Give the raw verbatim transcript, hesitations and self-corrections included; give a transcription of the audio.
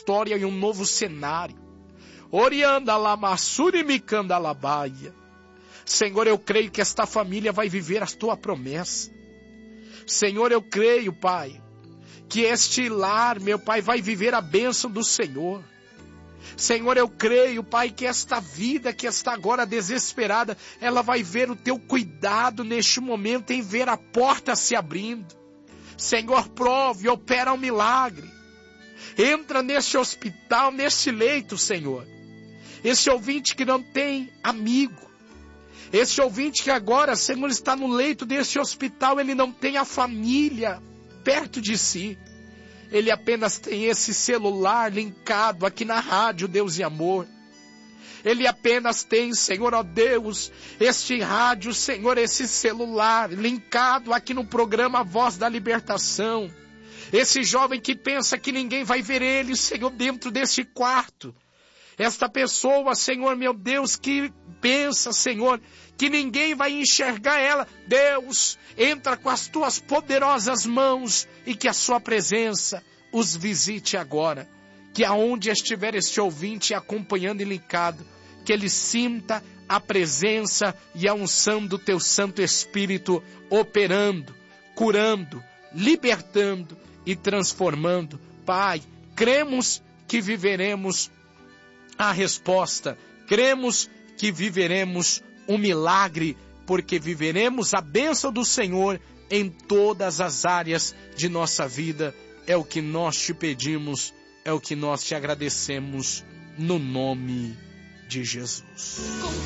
história e um novo cenário. Orianda lamassuri micanda labaia. Senhor, eu creio que esta família vai viver a tua promessa. Senhor, eu creio, Pai, que este lar, meu Pai, vai viver a bênção do Senhor. Senhor, eu creio, Pai, que esta vida que está agora desesperada, ela vai ver o teu cuidado neste momento em ver a porta se abrindo. Senhor, prove, opera um milagre. Entra neste hospital, neste leito, Senhor. Esse ouvinte que não tem amigo. Esse ouvinte que agora, Senhor, está no leito deste hospital, ele não tem a família perto de si. Ele apenas tem esse celular linkado aqui na rádio Deus e Amor. Ele apenas tem, Senhor, ó Deus, este rádio, Senhor, esse celular linkado aqui no programa Voz da Libertação. Esse jovem que pensa que ninguém vai ver ele, Senhor, dentro desse quarto. Esta pessoa, Senhor, meu Deus, que pensa, Senhor, que ninguém vai enxergar ela. Deus, entra com as tuas poderosas mãos e que a sua presença os visite agora. Que aonde estiver este ouvinte acompanhando e linkado, que ele sinta a presença e a unção do teu Santo Espírito operando, curando, libertando e transformando. Pai, cremos que viveremos a resposta, cremos que viveremos um milagre, porque viveremos a bênção do Senhor em todas as áreas de nossa vida. É o que nós te pedimos, é o que nós te agradecemos, no nome de Jesus.